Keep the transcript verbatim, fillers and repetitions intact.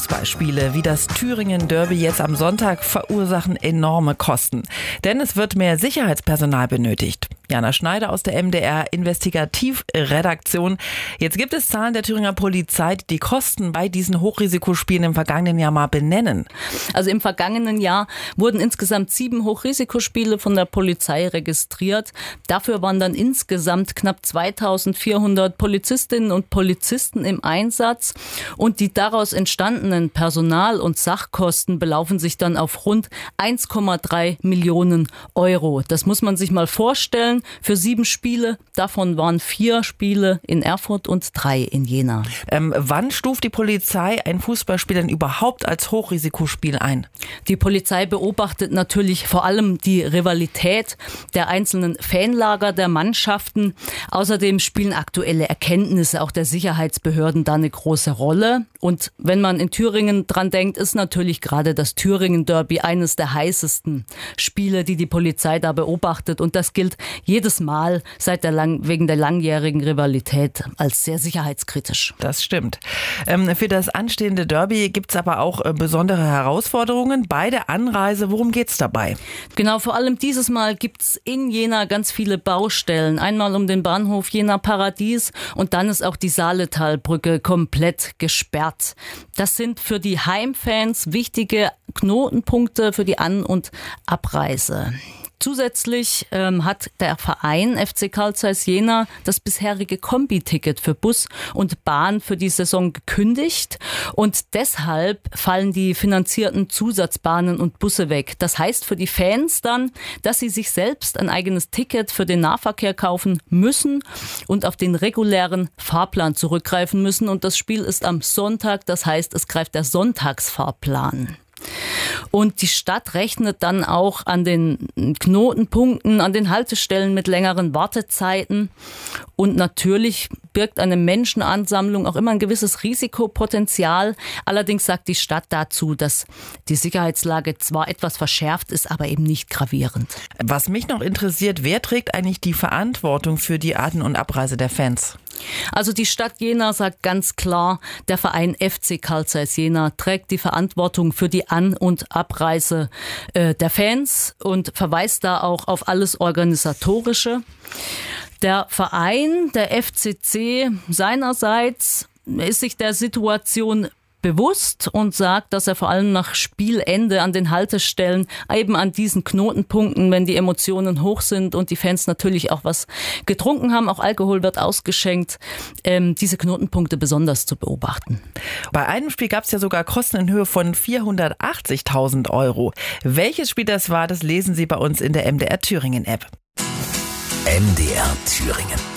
Fußballspiele wie das Thüringen Derby jetzt am Sonntag verursachen enorme Kosten. Denn es wird mehr Sicherheitspersonal benötigt. Jana Schneider aus der M D R-Investigativredaktion. Jetzt gibt es Zahlen der Thüringer Polizei, die die Kosten bei diesen Hochrisikospielen im vergangenen Jahr mal benennen. Also im vergangenen Jahr wurden insgesamt sieben Hochrisikospiele von der Polizei registriert. Dafür waren dann insgesamt knapp zweitausendvierhundert Polizistinnen und Polizisten im Einsatz. Und die daraus entstandenen Personal- und Sachkosten belaufen sich dann auf rund eins Komma drei Millionen Euro. Das muss man sich mal vorstellen. Für sieben Spiele, davon waren vier Spiele in Erfurt und drei in Jena. Ähm, wann stuft die Polizei ein Fußballspiel denn überhaupt als Hochrisikospiel ein? Die Polizei beobachtet natürlich vor allem die Rivalität der einzelnen Fanlager der Mannschaften. Außerdem spielen aktuelle Erkenntnisse auch der Sicherheitsbehörden da eine große Rolle. Und wenn man in Thüringen dran denkt, ist natürlich gerade das Thüringen Derby eines der heißesten Spiele, die die Polizei da beobachtet. Und das gilt jedes Mal seit der lang, wegen der langjährigen Rivalität als sehr sicherheitskritisch. Das stimmt. Ähm, für das anstehende Derby gibt es aber auch äh, besondere Herausforderungen bei der Anreise. Worum geht es dabei? Genau, vor allem dieses Mal gibt es in Jena ganz viele Baustellen. Einmal um den Bahnhof Jena Paradies und dann ist auch die Saaletalbrücke komplett gesperrt. Das sind für die Heimfans wichtige Knotenpunkte für die An- und Abreise. Zusätzlich ähm, hat der Verein F C Carl Zeiss Jena das bisherige Kombi-Ticket für Bus und Bahn für die Saison gekündigt und deshalb fallen die finanzierten Zusatzbahnen und Busse weg. Das heißt für die Fans dann, dass sie sich selbst ein eigenes Ticket für den Nahverkehr kaufen müssen und auf den regulären Fahrplan zurückgreifen müssen. Und das Spiel ist am Sonntag, das heißt, es greift der Sonntagsfahrplan. Und die Stadt rechnet dann auch an den Knotenpunkten, an den Haltestellen mit längeren Wartezeiten. Und natürlich birgt eine Menschenansammlung auch immer ein gewisses Risikopotenzial. Allerdings sagt die Stadt dazu, dass die Sicherheitslage zwar etwas verschärft ist, aber eben nicht gravierend. Was mich noch interessiert, wer trägt eigentlich die Verantwortung für die An- und Abreise der Fans? Also die Stadt Jena sagt ganz klar, der Verein F C Carl Zeiss Jena trägt die Verantwortung für die An- und Abreise äh, der Fans und verweist da auch auf alles Organisatorische. Der Verein, der F C C seinerseits, ist sich der Situation bewusst und sagt, dass er vor allem nach Spielende an den Haltestellen, eben an diesen Knotenpunkten, wenn die Emotionen hoch sind und die Fans natürlich auch was getrunken haben, auch Alkohol wird ausgeschenkt, ähm, diese Knotenpunkte besonders zu beobachten. Bei einem Spiel gab es ja sogar Kosten in Höhe von vierhundertachtzigtausend Euro. Welches Spiel das war, das lesen Sie bei uns in der M D R Thüringen App. M D R Thüringen.